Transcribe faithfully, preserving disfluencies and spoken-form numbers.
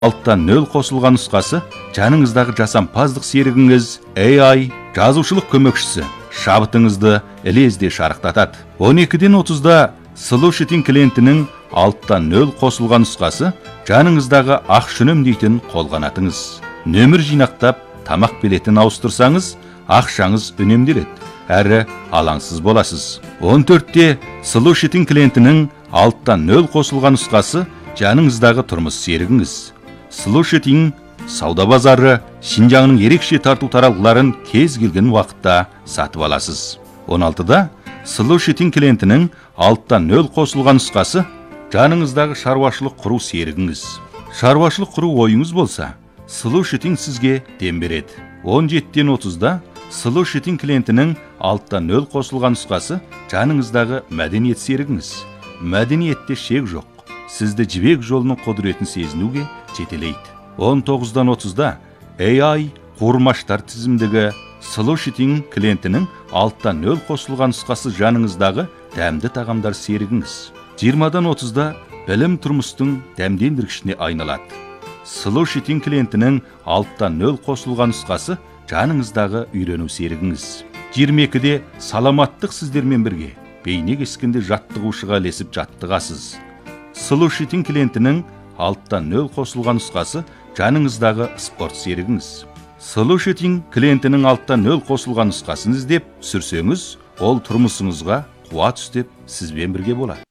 Алттан нөл қосылған нұсқасы жаныңыздағы жасампаздық серігіңіз эй ай жазушылық көмекшісі шабытыңызды ілезде шарықтатады. он екіден отызда Solution клиентінің алттан нөл қосылған нұсқасы жаныңыздағы ақ шүнім дейтін қолғанатыңыз. Нөмір жинақтап, тамақ билетін ауыстырсаңыз, ақшаңыз үнемделеді, әрі алаңсыз боласыз. он төртте Solution клиентінің алттан нөл қосылған нұсқасы жаныңыздағы тұрмыс серігіңіз. Solution сауда базары Шинжаңның ерекше тарту таралғыларын кез келген уақытта сатып аласыз. он алтыда Solution клиентінің алттан нөл қосылған нұсқасы жаныңыздағы шаруашылық құру серігіңіз. Шаруашылық құру ойыңыз болса, Solution сізге дем береді. он жетіден отызда Solution клиентінің алттан нөл қосылған нұсқасы жаныңыздағы мәдениет серігіңіз. Мәдениетте шек жоқ. Сізді жібек жолының құдіретін сезінуге жетелейді. он тоғыздан отызда эй ай қуырмаштар тізімдегі Solution клиентінің алттан нөл қосылған нұсқасы жаныңыздағы дәмді тағамдар серігіңіз. жиырмадан отызда білім тұрмыстың дәмдендіргішіне айналады. Solution клиентінің алттан нөл қосылған нұсқасы жаныңыздағы үйрену серігіңіз. жиырма екіде саламаттық сіздермен бірге бейне кескенде жаттығушыға ілесіп жаттығасыз. Solution клиентінің алттан нөл қосылған нұсқасы жаныңыздағы спорт серігіңіз. Solution клиентінің алттан нөл қосылған нұсқасын іздеп сүрсеңіз, ол тұрмысыңызға қуат үстеп сізбен бірге болады.